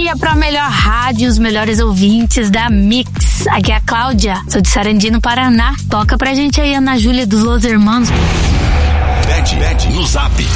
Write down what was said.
dia pra melhor rádio, os melhores ouvintes da Mix. Aqui é a Cláudia, sou de Sarandi, Paraná. Toca pra gente aí, Ana Júlia dos Los Hermanos. Pede no Zap